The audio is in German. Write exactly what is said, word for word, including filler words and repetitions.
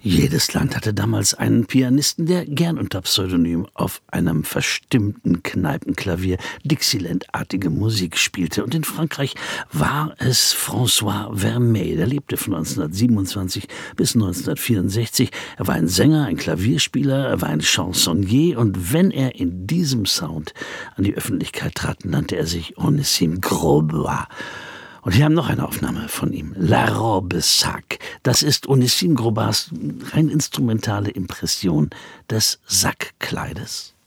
Jedes Land hatte damals einen Pianisten, der gern unter Pseudonym auf einem verstimmten Kneipenklavier Dixieland-artige Musik spielte. Und in Frankreich war es François Vermeil. Der lebte von neunzehnhundertsiebenundzwanzig bis neunzehnhundertvierundsechzig. Er war ein Sänger, ein Klavierspieler, er war ein Chansonnier. Und wenn er in diesem Sound an die Öffentlichkeit trat, nannte er sich Onesime Grosbois. Und wir haben noch eine Aufnahme von ihm. La Robe Sac. Das ist Onesime Grosbois' rein instrumentale Impression des Sackkleides.